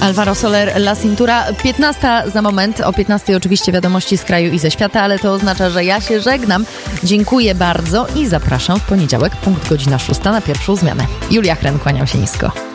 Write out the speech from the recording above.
Alvaro Soler, La Cintura. 15 za moment, o 15 oczywiście wiadomości z kraju i ze świata, ale to oznacza, że ja się żegnam. Dziękuję bardzo i zapraszam w poniedziałek, punkt godzina 6 na pierwszą zmianę. Julia Hren, kłaniam się nisko.